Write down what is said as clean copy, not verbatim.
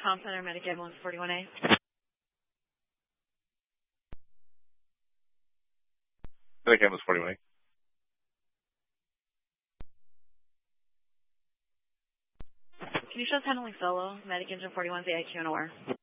Comm Center, Medic Ambulance 41A. Medic Ambulance 41A. Can you show us handling solo? Medic Engine 41's the IQ and OR.